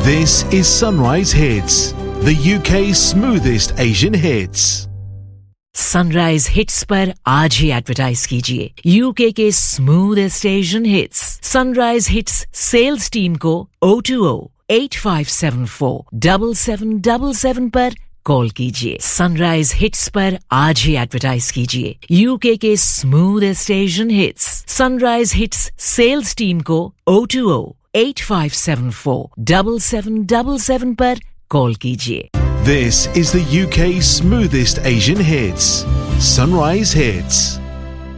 This is Sunrise Hits, the UK's smoothest Asian hits. Sunrise hits पर आज ही advertise कीजिए UK के smoothest Asian hits. Sunrise hits sales team को 020-8574-7777 पर call कीजिए। सनराइज हिट्स पर आज ही एडवर्टाइज कीजिए यूके के smoothest Asian hits. Sunrise hits sales team को 020-8574-7777 पर कॉल कीजिए। This is the UK's smoothest Asian hits. Sunrise Hits.